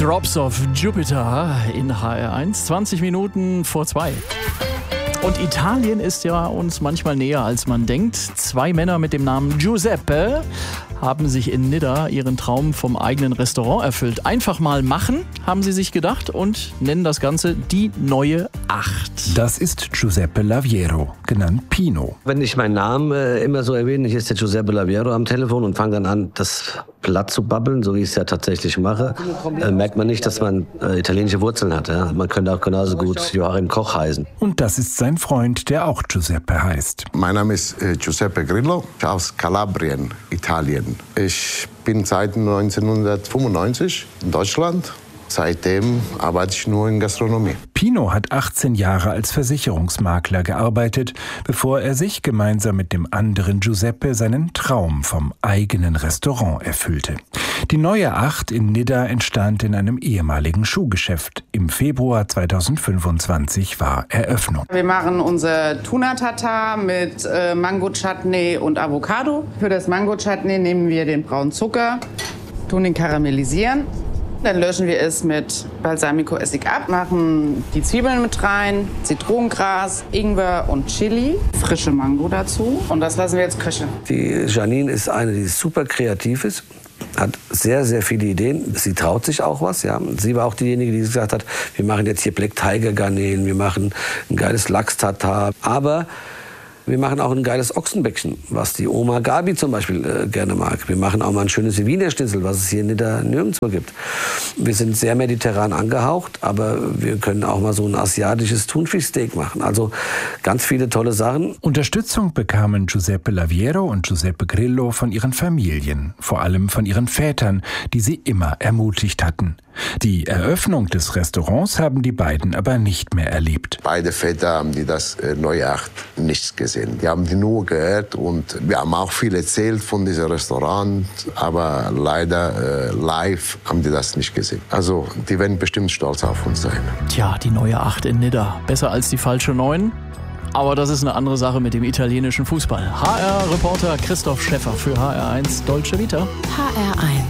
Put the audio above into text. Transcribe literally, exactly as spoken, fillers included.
Drops of Jupiter in H R eins, zwanzig Minuten vor zwei. Und Italien ist ja uns manchmal näher, als man denkt. Zwei Männer mit dem Namen Giuseppe haben sich in Nidda ihren Traum vom eigenen Restaurant erfüllt. Einfach mal machen, haben sie sich gedacht, und nennen das Ganze die neue Acht. Das ist Giuseppe Laviero, genannt Pino. Wenn ich meinen Namen äh, immer so erwähne, hier ist der Giuseppe Laviero am Telefon und fange dann an, das platt zu babbeln, so wie ich es ja tatsächlich mache, äh, merkt man nicht, dass man äh, italienische Wurzeln hat. Ja? Man könnte auch genauso gut Joachim Koch heißen. Und das ist sein Freund, der auch Giuseppe heißt. Mein Name ist äh, Giuseppe Grillo, aus Kalabrien, Italien. Ich bin seit neunzehnhundertfünfundneunzig in Deutschland. Seitdem arbeite ich nur in Gastronomie. Pino hat achtzehn Jahre als Versicherungsmakler gearbeitet, bevor er sich gemeinsam mit dem anderen Giuseppe seinen Traum vom eigenen Restaurant erfüllte. Die neue Acht in Nidda entstand in einem ehemaligen Schuhgeschäft. Im Februar zweitausendfünfundzwanzig war Eröffnung. Wir machen unser Tuna-Tatar mit äh, Mango-Chutney und Avocado. Für das Mango-Chutney nehmen wir den braunen Zucker, tun ihn karamellisieren. Dann löschen wir es mit Balsamico-Essig ab, machen die Zwiebeln mit rein, Zitronengras, Ingwer und Chili, frische Mango dazu, und das lassen wir jetzt köcheln. Die Janine ist eine, die super kreativ ist, hat sehr, sehr viele Ideen. Sie traut sich auch was. Ja. Sie war auch diejenige, die gesagt hat, wir machen jetzt hier Black Tiger Garnelen, wir machen ein geiles Lachs-Tatar, aber wir machen auch ein geiles Ochsenbäckchen, was die Oma Gabi zum Beispiel äh, gerne mag. Wir machen auch mal ein schönes Wiener Schnitzel, was es hier in Nidda nirgendwo gibt. Wir sind sehr mediterran angehaucht, aber wir können auch mal so ein asiatisches Thunfischsteak machen. Also ganz viele tolle Sachen. Unterstützung bekamen Giuseppe Laviero und Giuseppe Grillo von ihren Familien, vor allem von ihren Vätern, die sie immer ermutigt hatten. Die Eröffnung des Restaurants haben die beiden aber nicht mehr erlebt. Beide Väter haben die das äh, neue Acht nichts gesehen. Die haben die nur gehört, und wir haben auch viel erzählt von diesem Restaurant, aber leider äh, live haben die das nicht gesehen. Also die werden bestimmt stolz auf uns sein. Tja, die neue Acht in Nidda. Besser als die falsche Neun. Aber das ist eine andere Sache mit dem italienischen Fußball. H R-Reporter Christoph Schäffer für H R eins Dolce Vita. H R eins